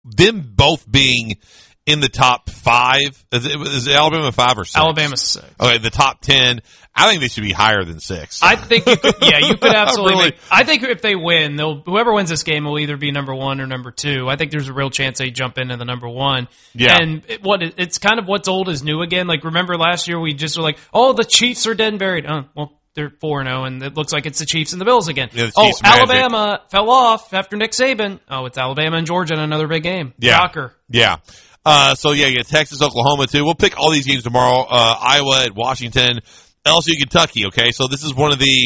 them both being in the top 5. Is Alabama 5 or 6? Alabama 6. Okay, the top 10. I think they should be higher than 6. I think you could absolutely. Really? I think if they win, whoever wins this game will either be number 1 or number 2. I think there's a real chance they jump into the number 1. Yeah. And it's kind of what's old is new again. Like, remember last year we just were like, oh, the Chiefs are dead and buried. Oh, well, they're 4-0, and it looks like it's the Chiefs and the Bills again. Yeah, Alabama fell off after Nick Saban. Oh, it's Alabama and Georgia in another big game. Yeah. Shocker. Yeah. Texas, Oklahoma too. We'll pick all these games tomorrow. Iowa at Washington, LSU, Kentucky. Okay, so this is one of the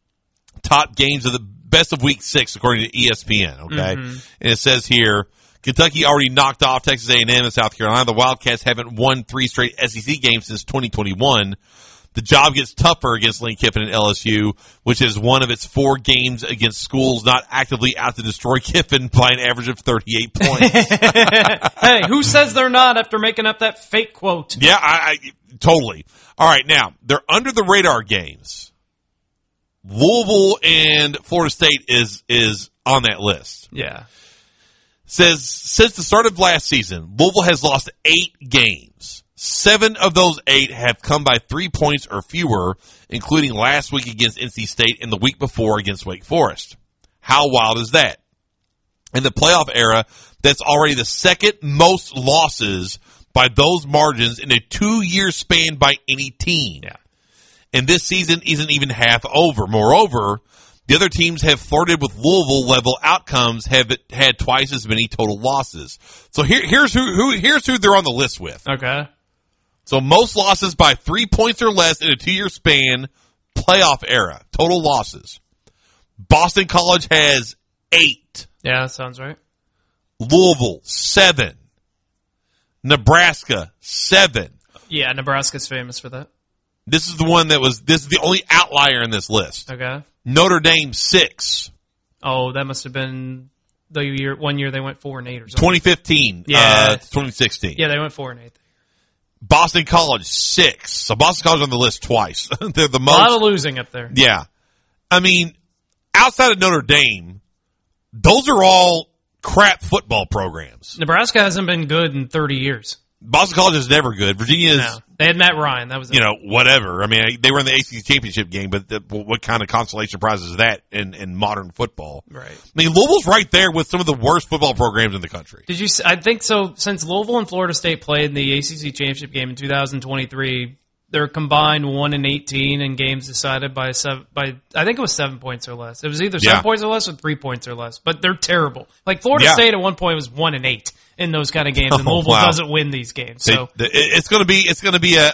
top games of the best of week 6 according to ESPN. Okay, and it says here Kentucky already knocked off Texas A&M and South Carolina. The Wildcats haven't won 3 straight SEC games since 2021. The job gets tougher against Lane Kiffin and LSU, which is one of its 4 games against schools not actively out to destroy Kiffin by an average of 38 points. Hey, who says they're not after making up that fake quote? Yeah, I totally. All right, now, they're under the radar games. Louisville and Florida State is on that list. Yeah. Says, since the start of last season, Louisville has lost 8 games. 7 of those 8 have come by 3 points or fewer, including last week against NC State and the week before against Wake Forest. How wild is that? In the playoff era, that's already the second most losses by those margins in a 2-year span by any team. Yeah. And this season isn't even half over. Moreover, the other teams have flirted with Louisville-level outcomes, have had twice as many total losses. So here's who they're on the list with. Okay. So most losses by 3 points or less in a 2-year span, playoff era, total losses. Boston College has 8. Yeah, that sounds right. Louisville, 7. Nebraska, 7. Yeah, Nebraska's famous for that. This is the only outlier in this list. Okay. Notre Dame, 6. Oh, that must have been the one year they went 4-8 or something. 2015, Yeah. 2016. Yeah, they went 4-8. Boston College, 6. So Boston College on the list twice. They're the most. A lot of losing up there. Yeah. I mean, outside of Notre Dame, those are all crap football programs. Nebraska hasn't been good in 30 years. Boston College is never good. Virginia is, No. They had Matt Ryan. That was it. Whatever. I mean, they were in the ACC championship game, but what kind of consolation prize is that in modern football? Right. I mean, Louisville's right there with some of the worst football programs in the country. Did you? I think so. Since Louisville and Florida State played in the ACC championship game in 2023, they're combined 1-18 in games decided by I think it was 7 points or less. It was either 7 points or less or 3 points or less. But they're terrible. Like Florida State at one point was 1-8 in those kind of games, and Louisville doesn't win these games. So it's going to be a.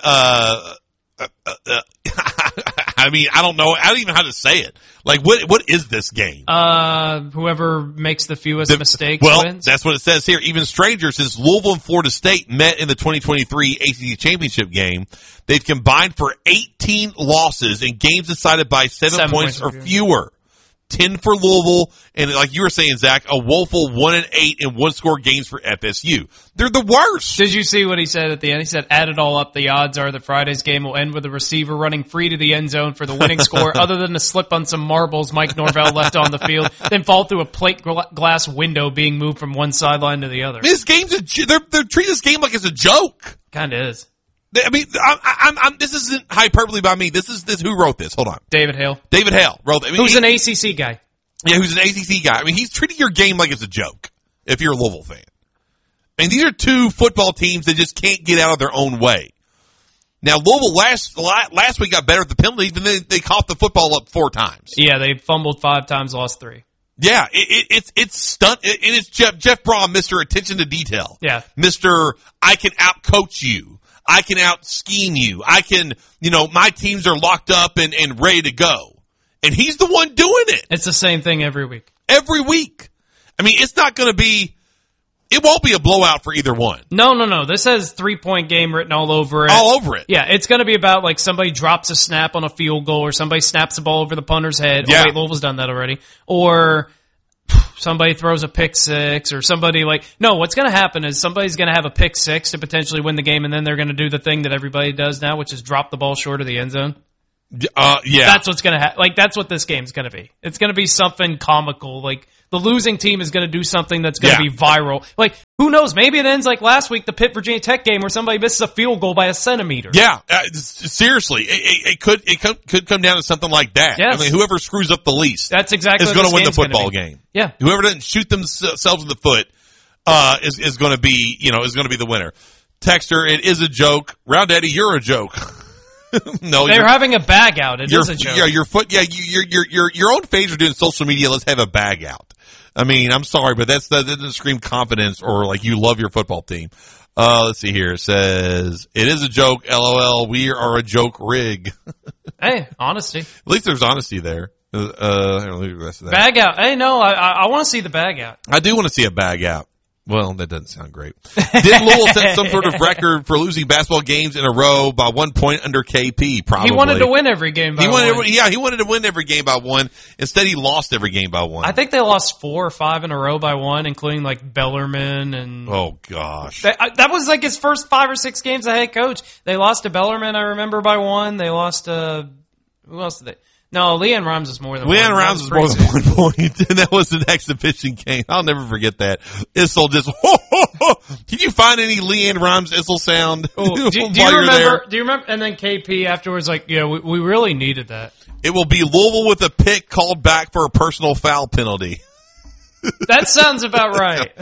I mean, I don't know. I don't even know how to say it. Like, what is this game? Whoever makes the fewest mistakes wins. That's what it says here. Even stranger, since Louisville and Florida State met in the 2023 ACC championship game, they've combined for 18 losses in games decided by 7 points or fewer. 10 for Louisville, and like you were saying, Zach, a woeful 1-8 in one-score games for FSU. They're the worst. Did you see what he said at the end? He said, add it all up, the odds are that Friday's game will end with a receiver running free to the end zone for the winning score, other than to slip on some marbles Mike Norvell left on the field, then fall through a plate glass window being moved from one sideline to the other. This game's they're treating this game like it's a joke. Kind of is. I mean, I'm this isn't hyperbole by me. This who wrote this. Hold on. David Hale. David Hale wrote it. I mean, who's an ACC guy. Yeah, who's an ACC guy. I mean, he's treating your game like it's a joke if you're a Louisville fan. And these are two football teams that just can't get out of their own way. Now, Louisville last week got better at the penalties, and they caught the football up 4 times. Yeah, they fumbled 5 times, lost 3. Yeah, it's stunt. It's Jeff Braun, Mr. Attention to Detail. Yeah. Mr. I can out-coach you. I can out-scheme you. I can, my teams are locked up and ready to go. And he's the one doing it. It's the same thing every week. Every week. I mean, it's not going to be, it won't be a blowout for either one. No. This has 3-point game written all over it. All over it. Yeah, it's going to be about like somebody drops a snap on a field goal or somebody snaps the ball over the punter's head. Yeah. Oh, wait, Louisville's done that already. Or somebody throws a pick six or somebody what's going to happen is somebody's going to have a pick six to potentially win the game, and then they're going to do the thing that everybody does now, which is drop the ball short of the end zone. Yeah. That's what's going to happen. Like, that's what this game's going to be. It's going to be something comical. Like, the losing team is going to do something that's going to be viral. Like, who knows? Maybe it ends like last week, the Pitt Virginia Tech game, where somebody misses a field goal by a centimeter. Yeah, seriously, it could come down to something like that. Yes. I mean, whoever screws up the least, that's exactly is going to win the football game. Yeah, whoever doesn't shoot themselves in the foot is going to be the winner. Texter, it is a joke. Round Daddy, you're a joke. No, they're having a bag out. It is a joke. Yeah, your own fans are doing social media. Let's have a bag out. I mean, I'm sorry, but that doesn't scream confidence or like you love your football team. Let's see here. It says, it is a joke. LOL. We are a joke rig. Hey, honesty. At least there's honesty there. The rest of that. Bag out. Hey, no, I want to see the bag out. I do want to see a bag out. Well, that doesn't sound great. Did Louisville set some sort of record for losing basketball games in a row by 1 point under KP? Probably. He wanted to win every game by one. He wanted to win every game by one. Instead, he lost every game by one. I think they lost 4 or 5 in a row by one, including like Bellarmine and. Oh gosh, that was like his first 5 or 6 games as head coach. They lost to Bellarmine, I remember, by one. They lost to who else did they? No, Leanne Rhymes was more than one. Leanne Rhymes was more than 1 point, and that was an exhibition game. I'll never forget that. Issel just, Can you find any Leanne Rhymes Issel sound? Oh, do you remember? Do you remember? And then KP afterwards, like, yeah, we really needed that. It will be Louisville with a pick called back for a personal foul penalty. That sounds about right.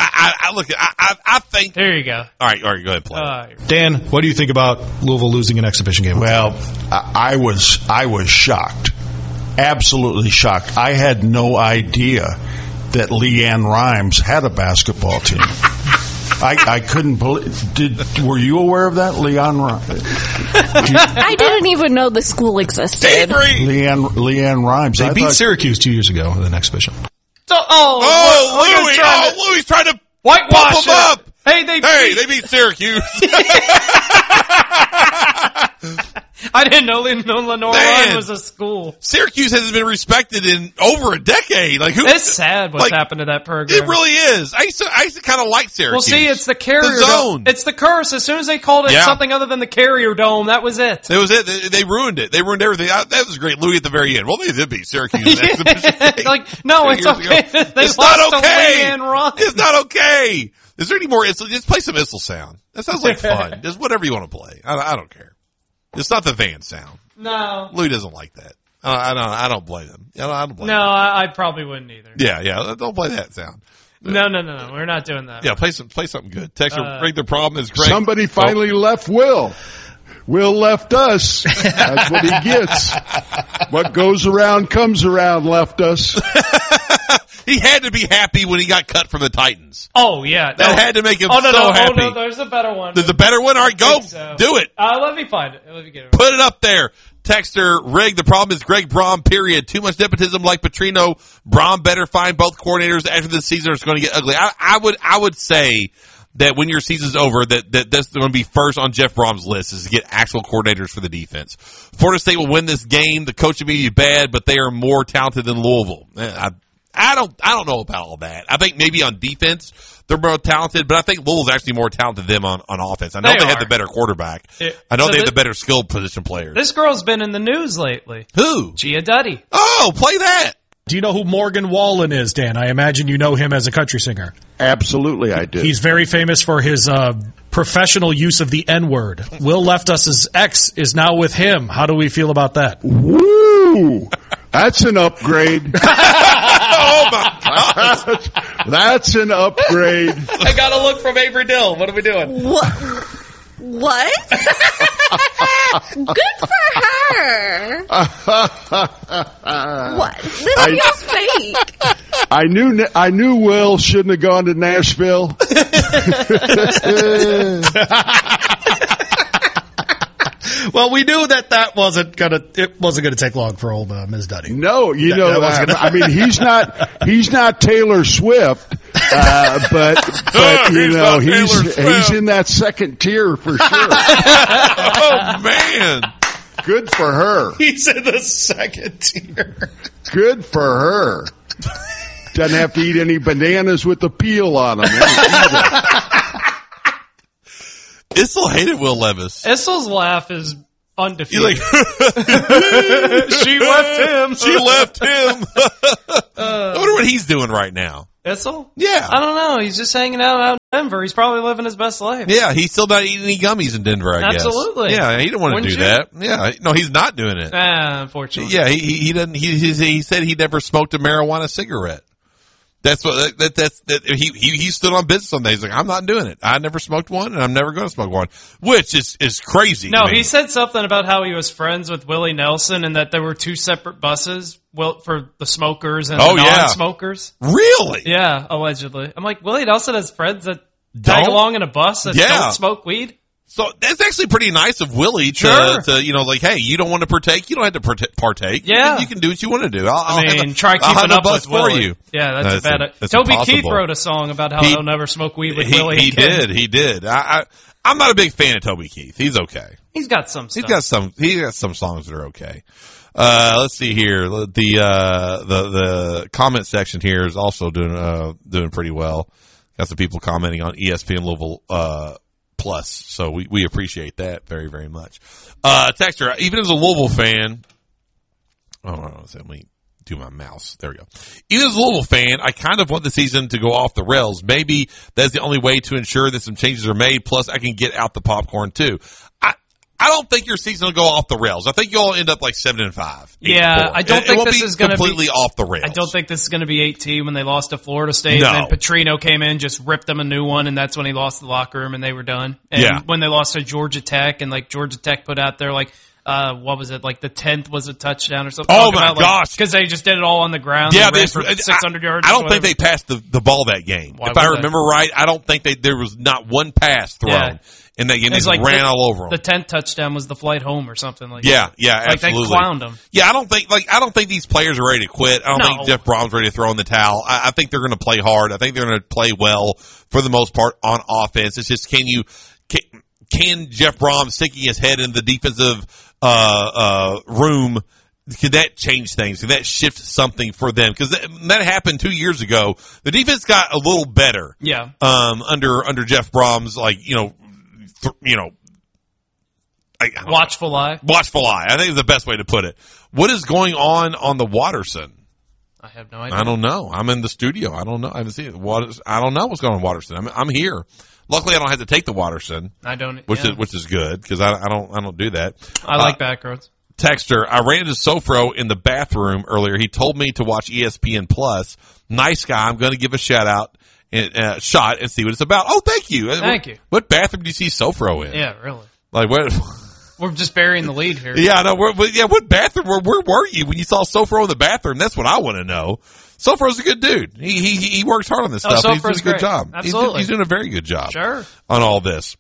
I think. There you go. All right, go ahead and play. Dan, what do you think about Louisville losing an exhibition game? Well, I was shocked, absolutely shocked. I had no idea that Leanne Rhymes had a basketball team. I couldn't believe. Were you aware of that, Leanne Rhymes? I didn't even know the school existed. Leanne Rhymes. They beat Syracuse 2 years ago in an exhibition. Louis trying to whitewash them up. Hey, they beat Syracuse. I didn't know Lenore Ryan was a school. Syracuse hasn't been respected in over a decade. Like, it's sad what's happened to that program. It really is. I used to kind of like Syracuse. Well, see, it's the Carrier Dome. It's the curse. As soon as they called it something other than the Carrier Dome, that was it. It was it. They ruined it. They ruined everything. That was great. Louis at the very end. Well, they did beat Syracuse. Like, no, it's okay. It's not okay. It's not okay. Is there any more? Just play some Issel sound. That sounds like fun. Just whatever you want to play. I don't care. It's not the van sound. No. Louis doesn't like that. I don't blame him. I don't blame him. I probably wouldn't either. Yeah. Don't play that sound. No. We're not doing that. Yeah, play something good. Texter, Rig the problem is great. Somebody finally left Will. Will left us. That's what he gets. What goes around comes around left us. He had to be happy when he got cut from the Titans. Oh, yeah. That had to make him happy. Oh, no, there's a better one. There's a better one? All right, go. So. Do it. Let me find it. Let me get it. Put it up there. Texter, Rig, the problem is Greg Braun, period. Too much nepotism like Petrino. Braun better find both coordinators after this season or it's going to get ugly. I would say that when your season's over, that's going to be first on Jeff Brom's list is to get actual coordinators for the defense. Florida State will win this game. The coaching may be bad, but they are more talented than Louisville. I don't know about all that. I think maybe on defense they're more talented, but I think Louisville's actually more talented than them on offense. I know they have the better quarterback. I know they have the better skilled position players. This girl's been in the news lately. Who? Gia Duddy. Oh, play that. Do you know who Morgan Wallen is, Dan? I imagine you know him as a country singer. Absolutely, I do. He's very famous for his professional use of the N-word. Will left us as ex is now with him. How do we feel about that? Woo! That's an upgrade. Oh my God. That's an upgrade. I got a look from Avery Dill. What are we doing? What? Good for her. What? This feels fake. I knew Will shouldn't have gone to Nashville. Well, we knew that wasn't gonna take long for old Ms. Duddy. No, I mean he's not Taylor Swift, but you know he's in that second tier for sure. Oh man, good for her. He's in the second tier. Good for her. Doesn't have to eat any bananas with the peel on them. Issel hated Will Levis. Issel's laugh is Undefeated. You're like, She left him. she left him. I wonder what he's doing right now. Issel? Yeah. I don't know. He's just hanging out in Denver. He's probably living his best life. Yeah, he's still not eating any gummies in Denver, I guess. Absolutely. Yeah, he didn't want to Wouldn't do you? that. Yeah, no, he's not doing it. Unfortunately. Yeah, he doesn't. He said he never smoked a marijuana cigarette. That's what he stood on business on that. He's like, I'm not doing it. I never smoked one, and I'm never going to smoke one, which is crazy. No, to me. he said something about how he was friends with Willie Nelson and that there were two separate buses for the smokers and the non-smokers. Really? Yeah, allegedly. I'm like, Willie Nelson has friends that tag Don't? along in a bus that Yeah. don't smoke weed? So that's actually pretty nice of Willie to like, hey, you don't want to partake, you don't have to partake. Yeah. You can do what you want to do. Try I'll have keeping a up bus with Willie. for you. Yeah, that's a bad. that's Toby impossible. Keith wrote a song about how he'll never smoke weed with Willie. He and Kim. He did. I'm not a big fan of Toby Keith. He's okay. He's got some stuff. He got some songs that are okay. Let's see here. The comment section here is also doing pretty well. Got some people commenting on ESPN Louisville Plus, so we appreciate that very, very much. Texter, even as a Louisville fan, let me do my mouse. There we go. Even as a Louisville fan, I kind of want the season to go off the rails. Maybe that's the only way to ensure that some changes are made. Plus, I can get out the popcorn too. I don't think your season will go off the rails. I think you'll end up like 7-5. Yeah, I don't think this is going to be completely off the rails. I don't think this is going to be 18 when they lost to Florida State. No. And then Petrino came in, just ripped them a new one, and that's when he lost the locker room and they were done. And when they lost to Georgia Tech, and like Georgia Tech put out there like, what was it? Like the 10th was a touchdown or something. Oh my gosh! Because they just did it all on the ground. Yeah, they ran for 600 yards. I don't think they passed the ball that game. Why if I would remember right, I don't think there was not one pass thrown in that game. They just ran all over them. The 10th touchdown was the flight home or something like that. Yeah, like absolutely. They clowned them. Yeah, I don't think these players are ready to quit. I don't think Jeff Brom's ready to throw in the towel. I think they're going to play hard. I think they're going to play well for the most part on offense. It's just can Jeff Brom sticking his head in the defensive room, can that change things? Can that shift something for them? Because that happened 2 years ago. The defense got a little better. Yeah. Under Jeff Brom's watchful eye. Watchful eye. I think is the best way to put it. What is going on the Waterson? I have no idea. I don't know. I'm in the studio. I don't know. I haven't seen it. I don't know what's going on in Waterson. I'm here. Luckily, I don't have to take the Waterson. I don't, which is good because I don't do that. I like back roads. Texter, I ran into Sofro in the bathroom earlier. He told me to watch ESPN Plus. Nice guy. I'm going to give a shot and see what it's about. Oh, thank you. Thank you. What bathroom do you see Sofro in? Yeah, really. Like what? We're just burying the lead here. Yeah, no. What bathroom? Where were you when you saw Sofro in the bathroom? That's what I want to know. Sofro's a good dude. He works hard on this stuff. He's doing a good job. Absolutely. He's doing a very good job. Sure. On all this.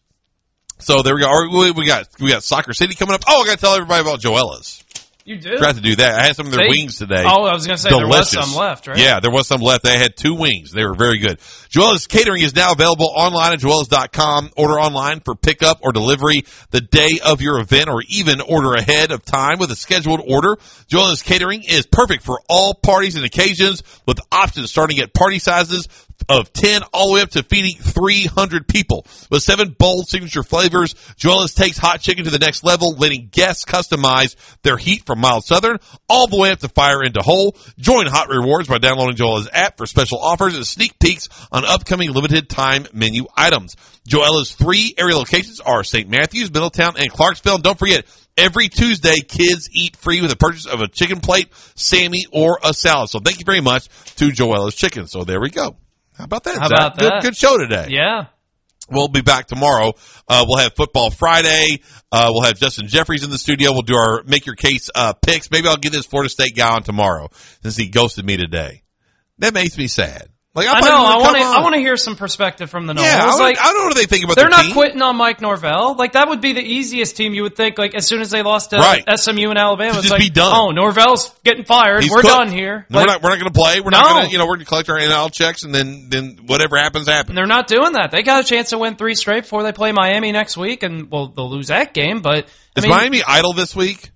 So there we go. We got Soccer City coming up. Oh, I got to tell everybody about Joella's. You do? Forgot to do that. I had some of their wings today. Oh, I was going to say Delicious. There was some left, right? Yeah, there was some left. They had 2 wings. They were very good. Joella's Catering is now available online at joellas.com. Order online for pickup or delivery the day of your event, or even order ahead of time with a scheduled order. Joella's Catering is perfect for all parties and occasions, with options starting at party sizes of 10 all the way up to feeding 300 people. With 7 bold signature flavors, Joella's takes hot chicken to the next level, letting guests customize their heat from mild southern all the way up to fire into whole. Join Hot Rewards by downloading Joella's app for special offers and sneak peeks on upcoming limited time menu items. Joella's 3 area locations are St. Matthews, Middletown, and Clarksville. And don't forget, every Tuesday, kids eat free with the purchase of a chicken plate, Sammy, or a salad. So thank you very much to Joella's Chicken. So there we go. How about that, Zach? Good show today. Yeah. We'll be back tomorrow. We'll have Football Friday. We'll have Justin Jeffries in the studio. We'll do our Make Your Case picks. Maybe I'll get this Florida State guy on tomorrow since he ghosted me today. That makes me sad. Like I know. I want to hear some perspective from the Noles. Yeah, I don't know what they think about their team. They're not quitting on Mike Norvell. Like, that would be the easiest team you would think. Like, as soon as they lost to SMU and Alabama, it's just be done. Oh, Norvell's getting fired. We're done here. No, we're not going to play. We're not going to. We're going to collect our NIL checks, and then whatever happens. And they're not doing that. They got a chance to win 3 straight before they play Miami next week, and they'll lose that game. But is Miami idle this week?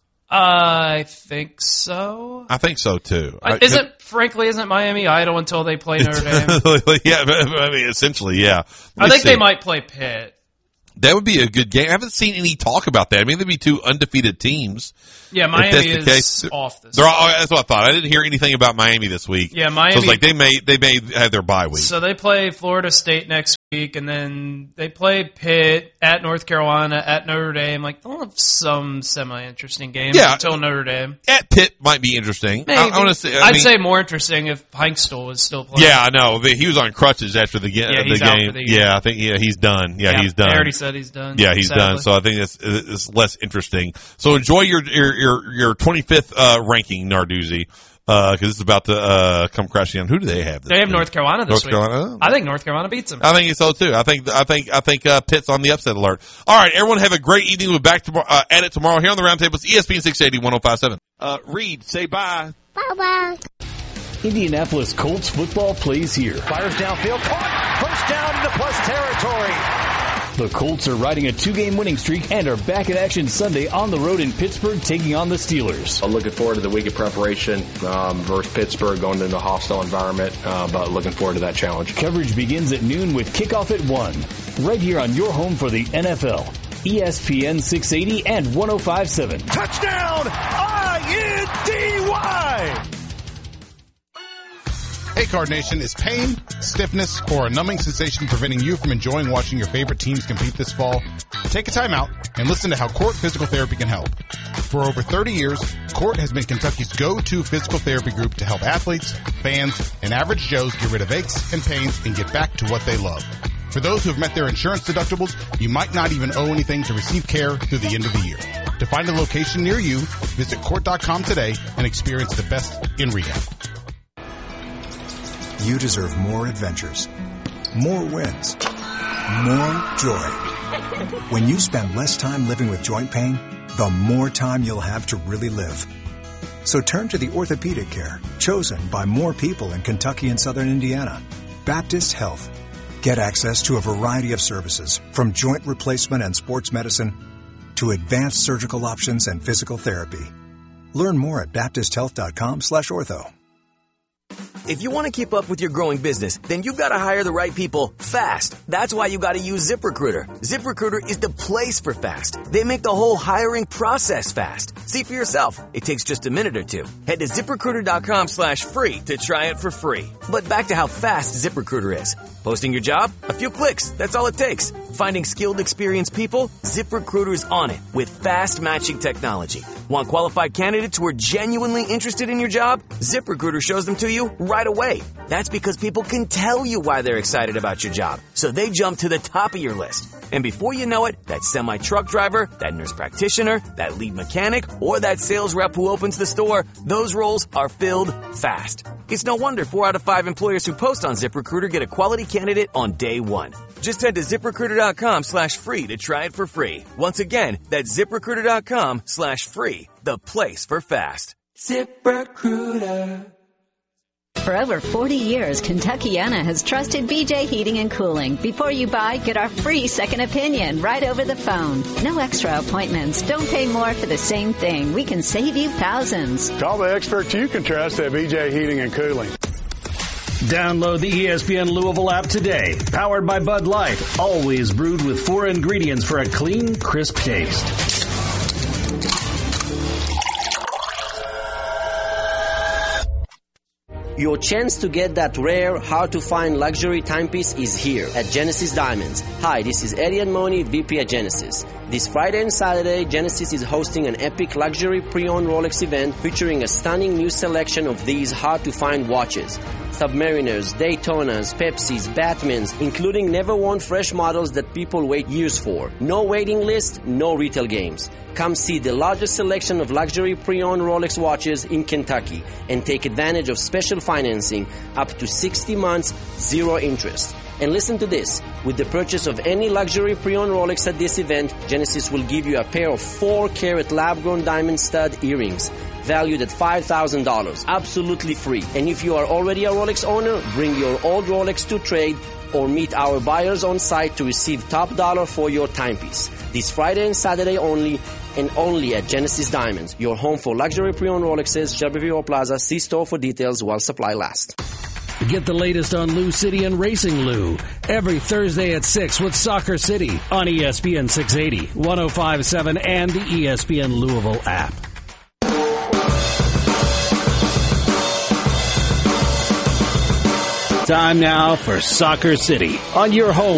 I think so. I think so too. Isn't Miami idle until they play Notre Dame? Yeah, I mean, essentially, yeah. I think they might play Pitt. That would be a good game. I haven't seen any talk about that. I mean, there'd be two undefeated teams. Yeah, Miami is off this week. That's what I thought. I didn't hear anything about Miami this week. Yeah, Miami. So it's like they may have their bye week. So they play Florida State next week, and then they play Pitt at North Carolina, at Notre Dame. Like, they'll have some semi-interesting games until Notre Dame. At Pitt might be interesting. Maybe. I'd say more interesting if Heinkel was still playing. Yeah, I know. He was on crutches after the game. He's out for the year. Yeah, I think he's done. Yeah, he's done. I already said he's done. Yeah, he's done. So I think it's less interesting. So enjoy your 25th ranking, Narduzzi, because it's about to come crashing down. Who do they have? They have North Carolina this week. Carolina? I think North Carolina beats them. I think so too. I think Pitt's on the upset alert. All right, everyone have a great evening. We'll be back at it tomorrow here on the Roundtable. It's ESPN 680 105.7. Reed, say bye. Bye-bye. Indianapolis Colts football plays here. Fires downfield, caught, first down into plus territory. The Colts are riding a 2-game winning streak and are back in action Sunday on the road in Pittsburgh, taking on the Steelers. I'm looking forward to the week of preparation versus Pittsburgh, going into a hostile environment, but looking forward to that challenge. Coverage begins at noon with kickoff at 1, right here on your home for the NFL. ESPN 680 and 105.7. Touchdown! I-N-D-Y! Hey, Card Nation, is pain, stiffness, or a numbing sensation preventing you from enjoying watching your favorite teams compete this fall? Take a time out and listen to how Court Physical Therapy can help. For over 30 years, Court has been Kentucky's go-to physical therapy group to help athletes, fans, and average Joes get rid of aches and pains and get back to what they love. For those who have met their insurance deductibles, you might not even owe anything to receive care through the end of the year. To find a location near you, visit Court.com today and experience the best in rehab. You deserve more adventures, more wins, more joy. When you spend less time living with joint pain, the more time you'll have to really live. So turn to the orthopedic care chosen by more people in Kentucky and Southern Indiana. Baptist Health. Get access to a variety of services, from joint replacement and sports medicine to advanced surgical options and physical therapy. Learn more at baptisthealth.com/ortho. If you want to keep up with your growing business, then you've got to hire the right people fast. That's why you got to use ZipRecruiter. ZipRecruiter is the place for fast. They make the whole hiring process fast. See for yourself. It takes just a minute or two. Head to ZipRecruiter.com/free to try it for free. But back to how fast ZipRecruiter is. Posting your job? A few clicks. That's all it takes. Finding skilled, experienced people? ZipRecruiter's on it with fast matching technology. Want qualified candidates who are genuinely interested in your job? ZipRecruiter shows them to you right away. That's because people can tell you why they're excited about your job. So they jump to the top of your list. And before you know it, that semi-truck driver, that nurse practitioner, that lead mechanic, or that sales rep who opens the store, those roles are filled fast. It's no wonder 4 out of 5 employers who post on ZipRecruiter get a quality candidate on day one. Just head to ZipRecruiter.com/free to try it for free. Once again, that's ZipRecruiter.com/free, the place for fast. ZipRecruiter. For over 40 years, Kentuckiana has trusted BJ Heating and Cooling. Before you buy, get our free second opinion right over the phone. No extra appointments. Don't pay more for the same thing. We can save you thousands. Call the experts you can trust at BJ Heating and Cooling. Download the ESPN Louisville app today. Powered by Bud Light. Always brewed with 4 ingredients for a clean, crisp taste. Your chance to get that rare, hard-to-find luxury timepiece is here at Genesis Diamonds. Hi, this is Eddie Admoni, VP at Genesis. This Friday and Saturday, Genesis is hosting an epic luxury pre-owned Rolex event featuring a stunning new selection of these hard-to-find watches. Submariners, Daytonas, Pepsis, Batmans, including never-worn fresh models that people wait years for. No waiting list, no retail games. Come see the largest selection of luxury pre-owned Rolex watches in Kentucky and take advantage of special financing up to 60 months, 0 interest. And listen to this. With the purchase of any luxury pre-owned Rolex at this event, Genesis will give you a pair of 4-carat lab-grown diamond stud earrings valued at $5,000. Absolutely free. And if you are already a Rolex owner, bring your old Rolex to trade or meet our buyers on site to receive top dollar for your timepiece. This Friday and Saturday only, and only at Genesis Diamonds, your home for luxury pre-owned Rolexes, Shelbyville Plaza. See store for details while supply lasts. Get the latest on Lou City and Racing Lou every Thursday at 6 with Soccer City on ESPN 680, 105.7, and the ESPN Louisville app. Time now for Soccer City on your home